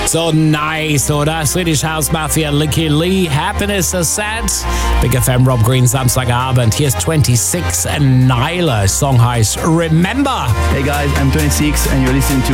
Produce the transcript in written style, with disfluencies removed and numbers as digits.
So nice, oder? Swedish House Mafia, Licky Lee, Happiness is Sad. Big FM, Rob Green, Samstagabend. Hier ist 26 and Nyla. Song heißt Remember. Hey guys, I'm 26 and you're listening to